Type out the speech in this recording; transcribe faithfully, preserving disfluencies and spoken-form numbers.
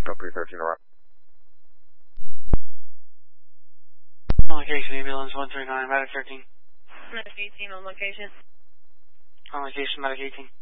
three thirteen around. On location, ambulance one three nine, medic thirteen. Medic eighteen on location. On location, medic eighteen.